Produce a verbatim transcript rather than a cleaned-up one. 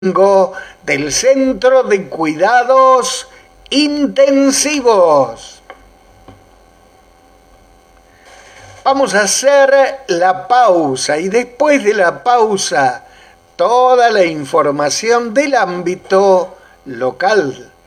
del Centro de Cuidados Intensivos. Vamos a hacer la pausa y después de la pausa toda la información del ámbito local.